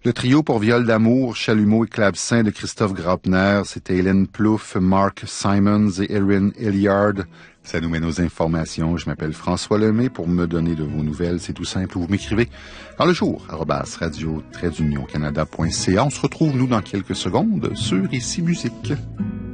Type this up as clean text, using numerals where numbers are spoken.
Le trio pour viol d'amour, chalumeau et clavecin de Christophe Graupner, c'était Hélène Plouffe, Mark Simons et Erin Hilliard. Ça nous mène aux informations. Je m'appelle François Lemay. Pour me donner de vos nouvelles, c'est tout simple. Vous m'écrivez dans le jour, @radio-canada.ca. On se retrouve, nous, dans quelques secondes sur Ici Musique.